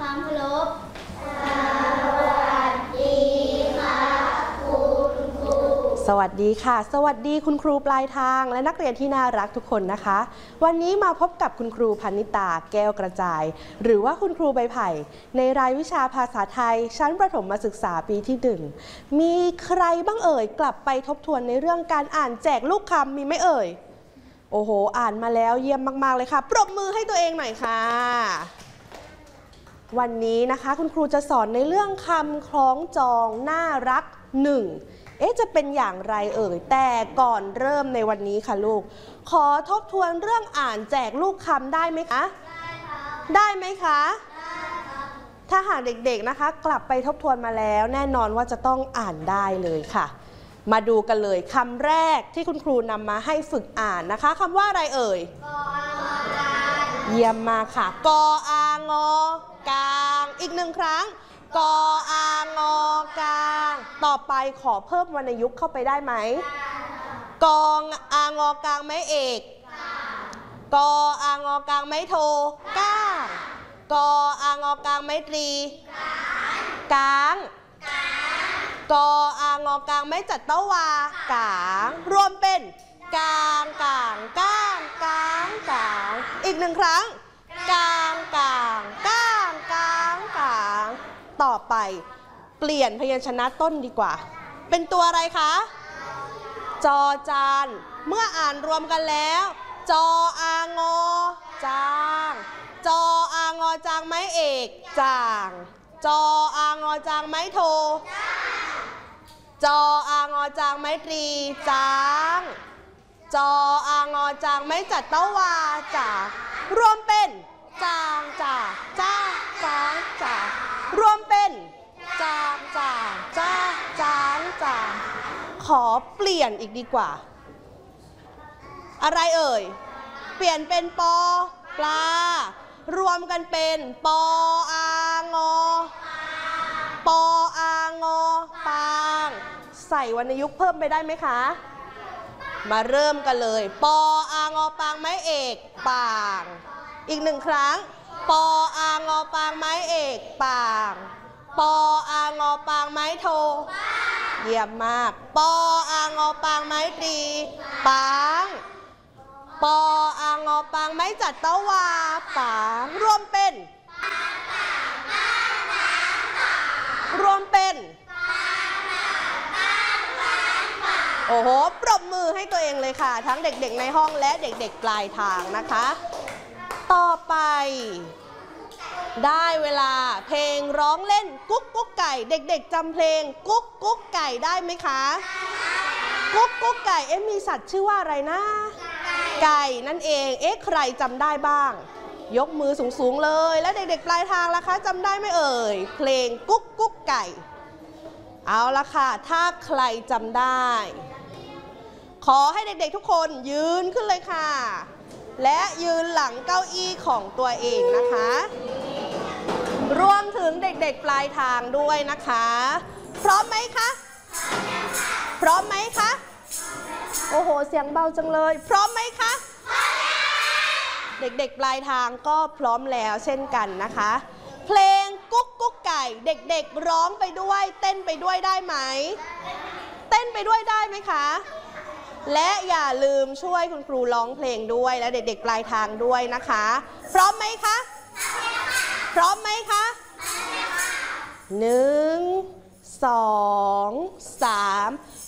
เคารพสวัสดีค่ะคุณครูสวัสดีค่ะสวัสดีคุณครูปลายทางและนักเรียนที่น่ารักทุกคนนะคะวันนี้มาพบกับคุณครูพนิตาแก้วกระจายหรือว่าคุณครูใบไผ่ในรายวิชาภาษาไทยชั้นประถมศึกษาปีที่1มีใครบ้างเอ่ยกลับไปทบทวนในเรื่องการอ่านแจกลูกคำมีไหมเอ่ยโอ้โหอ่านมาแล้วเยี่ยมมากๆเลยค่ะปรบมือให้ตัวเองหน่อยค่ะวันนี้นะคะคุณครูจะสอนในเรื่องคำคล้องจองน่ารัก1จะเป็นอย่างไรเอ่ยแต่ก่อนเริ่มในวันนี้ค่ะลูกขอทบทวนเรื่องอ่านแจกลูกคำได้ไหมคะได้ไหมคะถ้าหากเด็กๆนะคะกลับไปทบทวนมาแล้วแน่นอนว่าจะต้องอ่านได้เลยค่ะมาดูกันเลยคำแรกที่คุณครูนำมาให้ฝึกอ่านนะคะคำว่าอะไรเอ่ยเยี่ยมมากค่ะกออางอกลางอีก1ครั้งกออางอกลางต่อไปขอเพิ่มวรรณยุกต์เข้าไปได้ไหมกองอางอกลางไม้เอกกออางอกลางไม้โทก้างกออางอกลางไม้ตรีกางกออางอกลางไม้จัดเต้าวากางรวมเป็นกางกางก้างกางกางอีก1ครั้งกางกางก้างกางกางต่อไปเปลี่ยนพยัญชนะต้นดีกว่าเป็นตัวอะไรคะจอจานเมื่ออ่านรวมกันแล้วจออางอจางจออางอจางไม้เอกจางจออางอจางไม้โทจออางอจางไม้ตรีจางจออางอจางไม้จัดเต้าวาจ่ารวมเป็นจางจ่าจ้าจางจ่ารวมเป็นจางจ่าจ้าจางจ่าขอเปลี่ยนอีกดีกว่าอะไรเอ่ยเปลี่ยนเป็นปอปลารวมกันเป็นปออางอปออางอปางใส่วรรณยุกต์เพิ่มไปได้ไหมคะมาเริ่มกันเลยปออางอปางไม้เอกปางอีก1ครั้งปออางอปางไม้เอกปางปออางอปางไม้โทเยี่ยมมากปออางอปางไม้ตรีปางปออางอปางไม้จัดเต้าวาปางรวมเป็นโอ้โหปรบมือให้ตัวเองเลยค่ะทั้งเด็กๆในห้องและเด็กๆปลายทางนะคะต่อไปได้เวลาเพลงร้องเล่นกุ๊กกุ๊กไก่เด็กๆจำเพลงกุ๊กกุ๊กไก่ได้ไหมคะกุ๊กกุ๊กไก่มีสัตว์ชื่อว่าอะไรนะไก่นั่นเองใครจำได้บ้างยกมือสูงๆเลยแล้วเด็กๆปลายทางล่ะคะจำได้ไหมเอ่ยเพลงกุ๊กกุ๊กไก่เอาละค่ะถ้าใครจำได้ขอให้เด็กๆทุกคนยืนขึ้นเลยค่ะและยืนหลังเก้าอี้ของตัวเองนะคะรวมถึงเด็กๆปลายทางด้วยนะคะพร้อมไหมคะพร้อมไหมคะโอ้โหเสียงเบาจังเลยพร้อมไหมคะเด็กๆปลายทางก็พร้อมแล้วเช่นกันนะคะเพลงกุ๊กกุ๊กไก่เด็กๆร้องไปด้วยเต้นไปด้วยได้ไหมเต้นไปด้วยได้ไหมคะและอย่าลืมช่วยคุณครูร้องเพลงด้วยและเด็กๆปลายทางด้วยนะคะพร้อมไหมคะพร้อมไหมคะ1 2 3